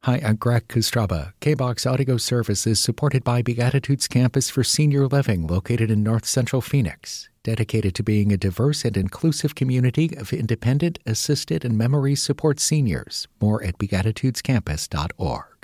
Hi, I'm Greg Kostraba. K-Box Audio Service is supported by Beatitudes Campus for Senior Living located in North Central Phoenix, dedicated to being a diverse and inclusive community of independent, assisted, and memory support seniors. More at beatitudescampus.org.